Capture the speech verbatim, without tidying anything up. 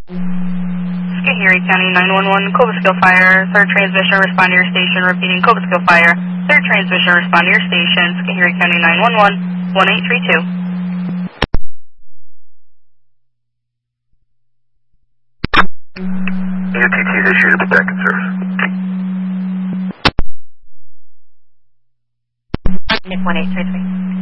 Schoharie County nine one one, Cobleskill Fire, third transmission, respond to your station, repeating Cobleskill Fire, third transmission, respond to your station, Schoharie County nine one one, one eight three two. A T T is issued to protect and service. one eight three three.